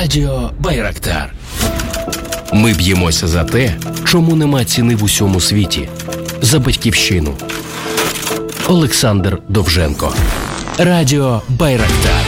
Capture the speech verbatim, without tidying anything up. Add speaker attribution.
Speaker 1: Радіо Байрактар. Ми б'ємося за те, чому нема ціни в усьому світі. За батьківщину. Олександр Довженко. Радіо Байрактар.